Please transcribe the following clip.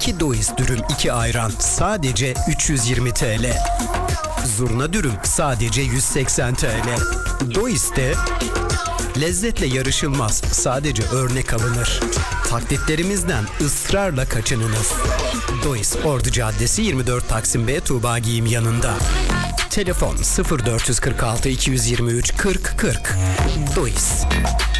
2 Dois dürüm 2 ayran sadece 320 TL. Zurna dürüm sadece 180 TL. Dois'te lezzetle yarışılmaz, sadece örnek alınır. Taklitlerimizden ısrarla kaçınınız. Dois Ordu Caddesi 24 Taksim B Tuğba Giyim yanında. Telefon 0446 223 40 40. Dois.